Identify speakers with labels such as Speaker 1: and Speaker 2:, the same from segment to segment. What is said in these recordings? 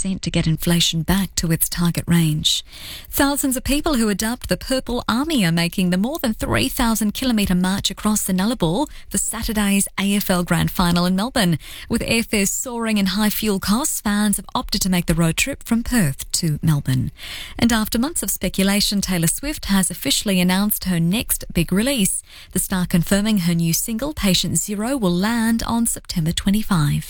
Speaker 1: 2% to get inflation back to its target range. Thousands of people who are dubbed the Purple Army are making the more than 3,000-kilometre march across the Nullarbor for Saturday's AFL Grand Final in Melbourne. With airfares soaring and high fuel costs, fans have opted to make the road trip from Perth to Melbourne. And after months of speculation, Taylor Swift has officially announced her next big release. The star confirming her new single, Patient Zero, will land on September 25.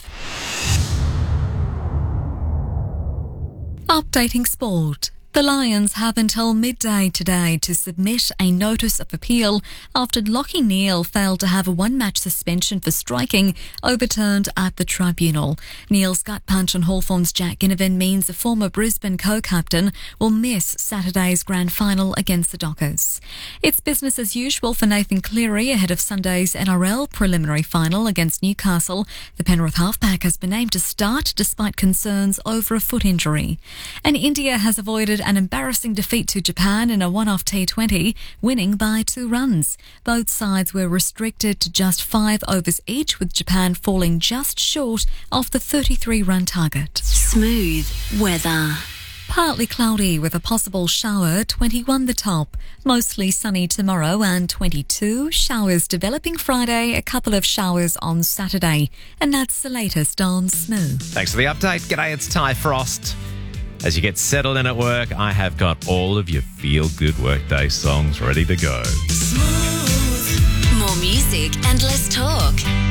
Speaker 1: Updating sport. The Lions have until midday today to submit a notice of appeal after Lachie Neale failed to have a one-match suspension for striking overturned at the tribunal. Neale's gut punch on Hawthorn's Jack Ginnivan means the former Brisbane co-captain will miss Saturday's grand final against the Dockers. It's business as usual for Nathan Cleary ahead of Sunday's NRL preliminary final against Newcastle. The Penrith halfback has been named to start despite concerns over a foot injury. And India has avoided an embarrassing defeat to Japan in a one-off T20, winning by 2 runs. Both sides were restricted to just 5 overs each, with Japan falling just short of the 33-run target.
Speaker 2: Smooth weather.
Speaker 1: Partly cloudy with a possible shower, 21 the top. Mostly sunny tomorrow and 22. Showers developing Friday, a couple of showers on Saturday. And that's the latest on Smooth.
Speaker 3: Thanks for the update. G'day, it's Ty Frost. As you get settled in at work, I have got all of your feel-good workday songs ready to go.
Speaker 2: Smooth. More music and less talk.